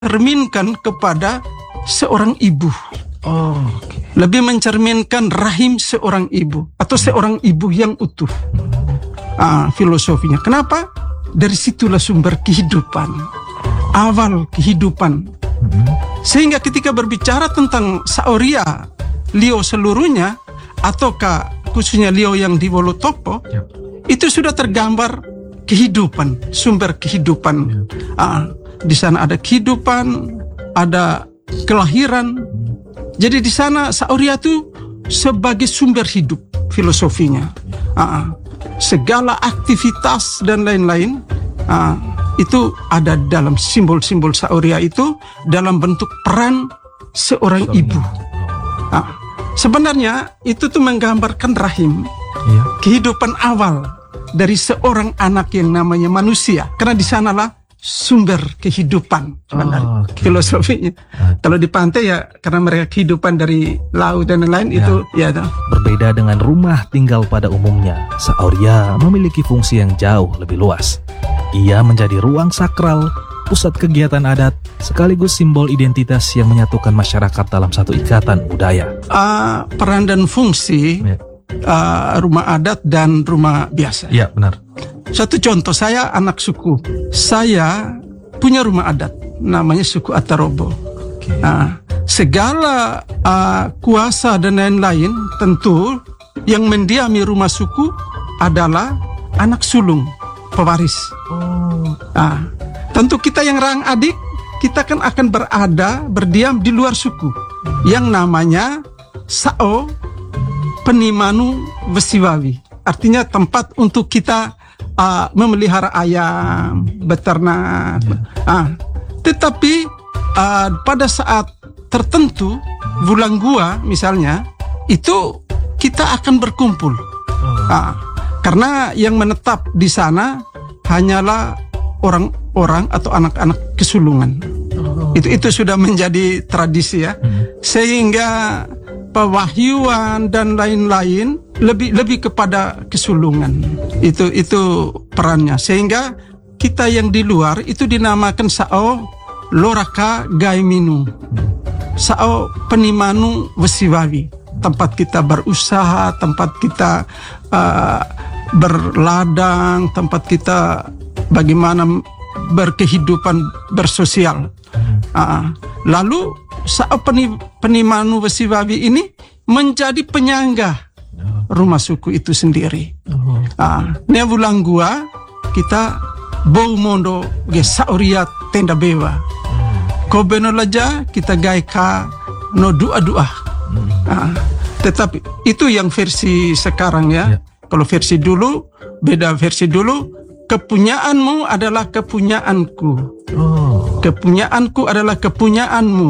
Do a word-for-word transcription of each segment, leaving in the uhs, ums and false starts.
mencerminkan kepada seorang ibu. Oh, okay. Lebih mencerminkan rahim seorang ibu atau seorang ibu yang utuh. Ah, filosofinya. Kenapa? Dari situlah sumber kehidupan, awal kehidupan. Sehingga ketika berbicara tentang Saoria, Lio seluruhnya, ataukah khususnya Lio yang di Wolotopo, Yep. itu sudah tergambar kehidupan, sumber kehidupan. Ah, di sana ada kehidupan, ada kelahiran. Jadi di sana Saoria itu sebagai sumber hidup filosofinya. Ah, segala aktivitas dan lain-lain ah, itu ada dalam simbol-simbol Saoria itu dalam bentuk peran seorang ibu. Ah, sebenarnya itu tuh menggambarkan rahim, Iya. kehidupan awal dari seorang anak yang namanya manusia. Karena di sanalah sumber kehidupan sebenarnya. Oh, okay. Filosofinya. Kalau di pantai ya karena mereka kehidupan dari laut dan lain-lain Ya. itu ya. Berbeda dengan rumah tinggal pada umumnya, Saoria memiliki fungsi yang jauh lebih luas. Ia menjadi ruang sakral, pusat kegiatan adat, sekaligus simbol identitas yang menyatukan masyarakat dalam satu ikatan budaya. Uh, peran dan fungsi Ya. uh, rumah adat dan rumah biasa. Iya, benar. Satu contoh, saya anak suku. Saya punya rumah adat, namanya suku Atarobo. Okay. Nah, segala uh, kuasa dan lain-lain tentu yang mendiami rumah suku adalah anak sulung, pewaris. Oh, Nah, tentu kita yang rang adik, kita kan akan berada, berdiam di luar suku. Yang namanya Sao Penimanu Wesiwawi. Artinya tempat untuk kita uh, memelihara ayam, beternak. Ah, tetapi uh, pada saat tertentu, bulan gua misalnya, itu kita akan berkumpul. Ah, karena yang menetap di sana hanyalah orang-orang atau anak-anak kesulungan. Itu itu sudah menjadi tradisi ya. Sehingga pewahyuan dan lain-lain lebih lebih kepada kesulungan. Itu itu perannya. Sehingga kita yang di luar itu dinamakan Sao Loraka Gaiminu. Sao Penimanu Wesiwawi. Tempat kita berusaha, tempat kita uh, berladang, tempat kita bagaimana berkehidupan bersosial. Uh, lalu Sao Penimanu Wesiwawi ini menjadi penyangga rumah suku itu sendiri. Uh, Nia bulan gua kita bau mondo ge Saoria tenda bewa. Ko benolaja kita gaika no doa-doa. Uh, tetapi itu yang versi sekarang ya. Ya. Kalau versi dulu beda versi dulu. Kepunyaanmu adalah kepunyaanku. Oh. Kepunyaanku adalah kepunyaanmu.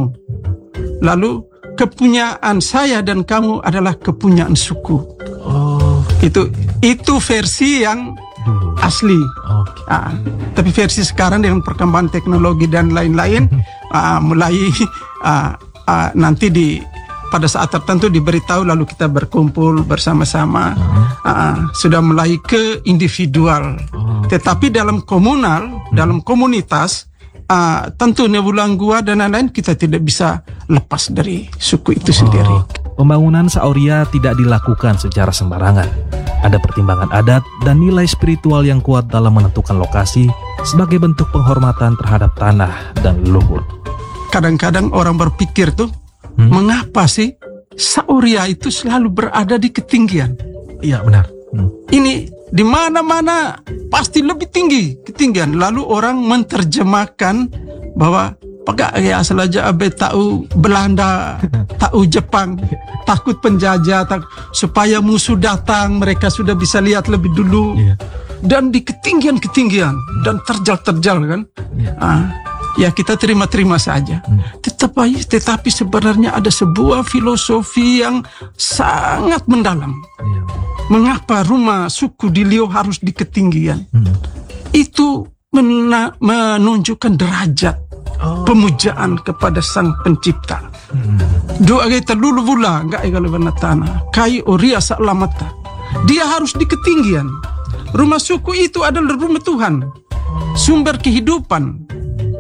Lalu kepunyaan saya dan kamu adalah kepunyaan suku. Oh. Itu itu versi yang Dulu. asli. Oke. Ah, tapi versi sekarang dengan perkembangan teknologi dan lain-lain ah, mulai ah, ah, nanti di pada saat tertentu diberitahu lalu kita berkumpul bersama-sama. Ah, sudah mulai ke individual. Oh. Tetapi dalam komunal, dalam komunitas, uh, tentu Nebulan Gua dan lain-lain kita tidak bisa lepas dari suku itu sendiri. Oh, pembangunan Saoria tidak dilakukan secara sembarangan. Ada pertimbangan adat dan nilai spiritual yang kuat dalam menentukan lokasi sebagai bentuk penghormatan terhadap tanah dan leluhur. Kadang-kadang orang berpikir tuh, hmm? mengapa sih Saoria itu selalu berada di ketinggian? Iya, benar. Hmm. Ini di mana-mana pasti lebih tinggi ketinggian. Lalu orang menerjemahkan bahwa pagak ya asal aja abe tahu Belanda, tahu Jepang, takut penjajah, tak, supaya musuh datang mereka sudah bisa lihat lebih dulu. Iya. Dan di ketinggian-ketinggian dan terjal-terjal kan. Iya. Ah, ya kita terima-terima saja. Hmm. Tetapi, tetapi sebenarnya ada sebuah filosofi yang sangat mendalam. Iya. Mengapa rumah suku di Lio harus di ketinggian? Hmm. Itu mena- menunjukkan derajat Oh. pemujaan kepada Sang Pencipta. Hmm. Doa kita lulu bula enggak egal tanah. Kai oria sa'lamata. Dia harus di ketinggian. Rumah suku itu adalah rumah Tuhan. Sumber kehidupan.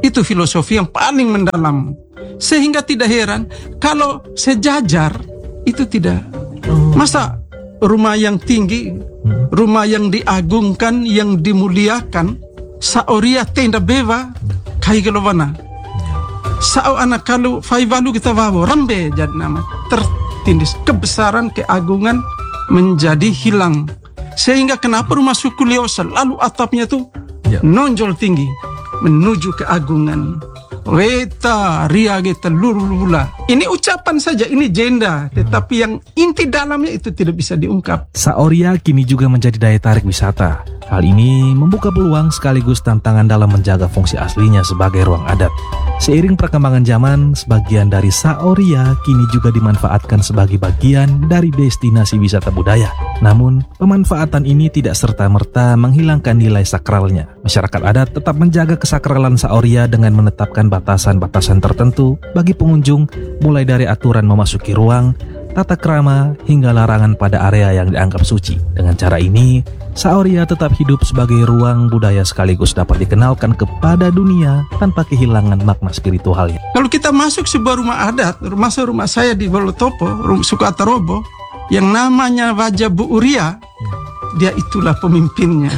Itu filosofi yang paling mendalam. Sehingga tidak heran kalau sejajar itu tidak. Masa rumah yang tinggi, rumah yang diagungkan, yang dimuliakan, saoria tenda beva, kai gelovana. Sao anak kalau faivalu kita bawa rambe jadi nama tertindis, kebesaran keagungan menjadi hilang. Sehingga kenapa rumah suku Lio selalu atapnya tuh Ya. nonjol tinggi menuju keagungan. Weta riage telurula. Ini ucapan saja, ini jenda, tetapi yang inti dalamnya itu tidak bisa diungkap. Saoria kini juga menjadi daya tarik wisata. Hal ini membuka peluang sekaligus tantangan dalam menjaga fungsi aslinya sebagai ruang adat. Seiring perkembangan zaman, sebagian dari Saoria kini juga dimanfaatkan sebagai bagian dari destinasi wisata budaya. Namun, pemanfaatan ini tidak serta-merta menghilangkan nilai sakralnya. Masyarakat adat tetap menjaga kesakralan Saoria dengan menetapkan batasan-batasan tertentu bagi pengunjung, mulai dari aturan memasuki ruang, tata krama, hingga larangan pada area yang dianggap suci. Dengan cara ini, Saoria tetap hidup sebagai ruang budaya sekaligus dapat dikenalkan kepada dunia tanpa kehilangan makna spiritualnya. Kalau kita masuk sebuah rumah adat, rumah rumah saya di Wolotopo, rum- suku Atarobo, yang namanya Wajah Bu Uria, dia itulah pemimpinnya.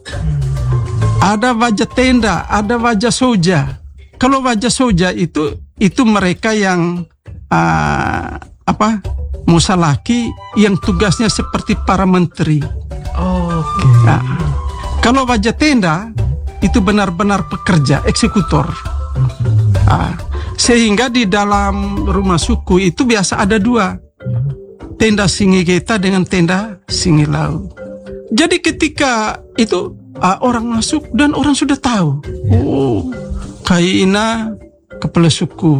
Ada wajah tenda, ada wajah soja. Kalau wajah soja itu itu mereka yang uh, apa? Musalaki yang tugasnya seperti para menteri. Oke. Nah, kalau wajah tenda itu benar-benar pekerja, eksekutor. Ah, sehingga di dalam rumah suku itu biasa ada dua, tenda Singigeta dengan tenda Singilau. Jadi ketika itu ah, orang masuk dan orang sudah tahu, oh kaina kepala suku,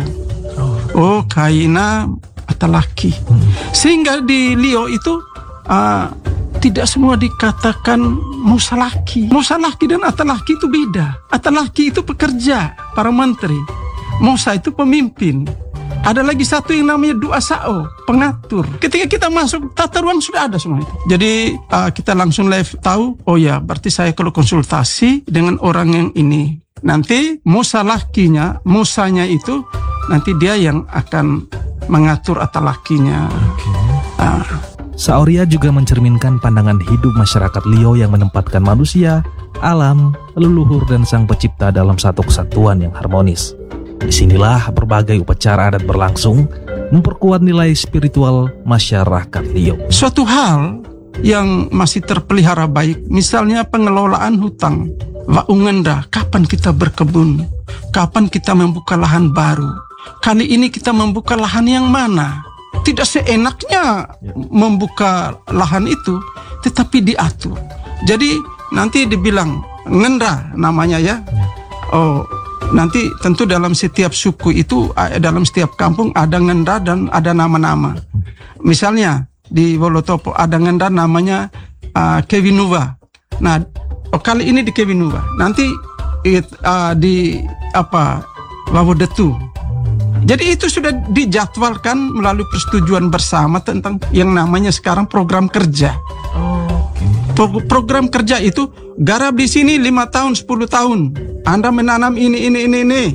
oh kaina atalaki. Sehingga di Lio itu ah, tidak semua dikatakan musalaki. Musalaki dan atalaki itu beda. Atalaki itu pekerja, para menteri. Musa itu pemimpin. Ada lagi satu yang namanya dua sao, pengatur. Ketika kita masuk, tata ruang sudah ada semua itu. Jadi uh, kita langsung live tahu, oh ya berarti saya kalau konsultasi dengan orang yang ini. Nanti musalakinya, musanya itu, nanti dia yang akan mengatur atalakinya. Oke. Uh, Saoria juga mencerminkan pandangan hidup masyarakat Lio yang menempatkan manusia, alam, leluhur, dan sang pencipta dalam satu kesatuan yang harmonis. Disinilah berbagai upacara adat berlangsung, memperkuat nilai spiritual masyarakat Lio. Suatu hal yang masih terpelihara baik, misalnya pengelolaan hutang. Waungenda, kapan kita berkebun? Kapan kita membuka lahan baru? Kali ini kita membuka lahan yang mana? Tidak seenaknya membuka lahan itu, tetapi diatur. Jadi nanti dibilang ngenda namanya ya. Oh, nanti tentu dalam setiap suku itu, dalam setiap kampung ada ngenda dan ada nama-nama. Misalnya di Wolotopo ada ngenda namanya uh, Kewinuwa. Nah, oh, kali ini di Kewinuwa. Nanti it, uh, di apa Wawodetu. Jadi itu sudah dijadwalkan melalui persetujuan bersama tentang yang namanya sekarang program kerja. Oke. Pro- program kerja itu garap di sini lima tahun, sepuluh tahun. Anda menanam ini, ini, ini, ini.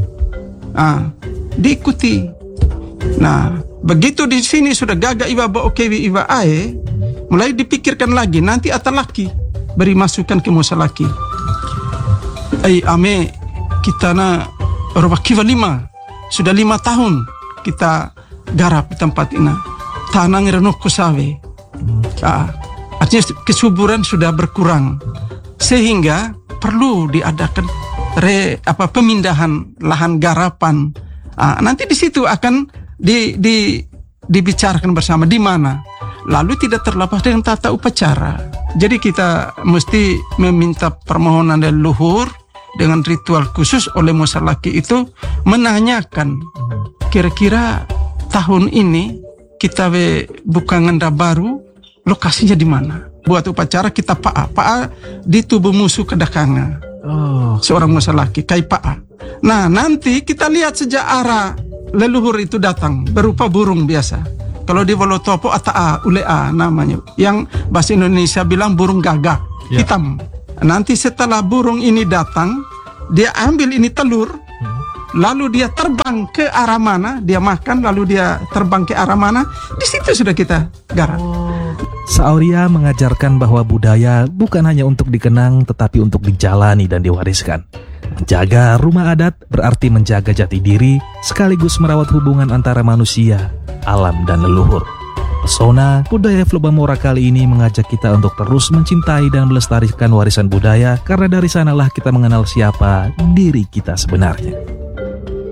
Ah, diikuti. Nah, begitu di sini sudah gaga iwa ba okewi iwa ae, mulai dipikirkan lagi nanti atalaki beri masukan ke musalaki. Ai ame kita na robakiwa lima. Sudah lima tahun kita garap di tempat ini. Tanah ngerenok kusawe. Ah, artinya kesuburan sudah berkurang. Sehingga perlu diadakan re, apa, pemindahan lahan garapan. Ah, nanti di situ akan di, di, dibicarakan bersama di mana. Lalu tidak terlepas dengan tata upacara. Jadi kita mesti meminta permohonan dari leluhur dengan ritual khusus oleh musalaki itu menanyakan kira-kira tahun ini kita we buka ngenda baru lokasinya di mana. Buat upacara kita pa'a, pa'a di tubuh musuh kedakanga. Oh. Seorang musalaki kai pa'a. Nah nanti kita lihat sejak arah leluhur itu datang berupa burung biasa. Kalau di Wolotopo ata'a ulea namanya, yang bahasa Indonesia bilang burung gagak Ya. hitam. Nanti setelah burung ini datang, dia ambil ini telur, lalu dia terbang ke arah mana, dia makan, lalu dia terbang ke arah mana, di situ sudah kita garap. Saoria mengajarkan bahwa budaya bukan hanya untuk dikenang tetapi untuk dijalani dan diwariskan. Menjaga rumah adat berarti menjaga jati diri sekaligus merawat hubungan antara manusia, alam, dan leluhur. Pesona budaya Flobamora kali ini mengajak kita untuk terus mencintai dan melestarikan warisan budaya karena dari sanalah kita mengenal siapa diri kita sebenarnya.